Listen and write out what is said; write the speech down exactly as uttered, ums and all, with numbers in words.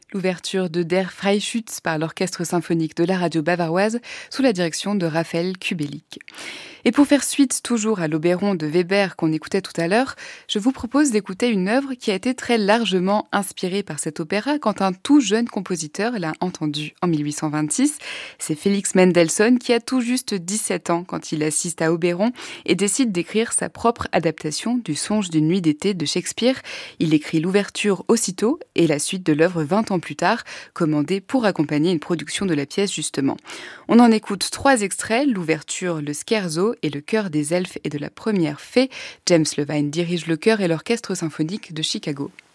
L'ouverture de Der Freischütz par l'Orchestre symphonique de la radio bavaroise sous la direction de Raphaël Kubelik. Et pour faire suite toujours à l'Oberon de Weber qu'on écoutait tout à l'heure, je vous propose d'écouter une œuvre qui a été très largement inspirée par cet opéra quand un tout jeune compositeur l'a entendu en mille huit cent vingt-six. C'est Félix Mendelssohn qui a tout juste dix-sept ans quand il assiste à Oberon et décide d'écrire sa propre adaptation du Songe d'une nuit d'été de Shakespeare. Il écrit l'ouverture aussitôt et la suite de l'œuvre vingt ans plus tard, commandée pour accompagner une production de la pièce justement. On en écoute trois extraits, l'ouverture, le scherzo et le chœur des elfes et de la première fée. James Levine dirige le chœur et l'orchestre symphonique de Chicago.